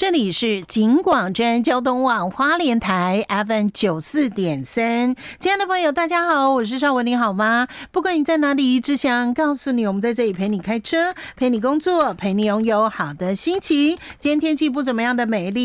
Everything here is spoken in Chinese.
这里是警广专交通网花莲台 FM 94.3，亲爱的朋友大家好，我是邵文，你好吗？不管你在哪里，只想告诉你，我们在这里陪你开车，陪你工作，陪你拥有好的心情。今天天气不怎么样的美丽